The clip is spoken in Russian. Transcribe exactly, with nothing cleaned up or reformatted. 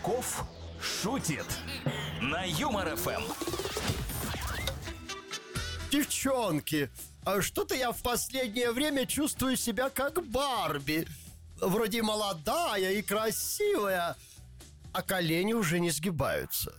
Качков шутит на Юмор эф эм. Девчонки, а что-то я в последнее время чувствую себя как Барби. Вроде молодая и красивая, а колени уже не сгибаются.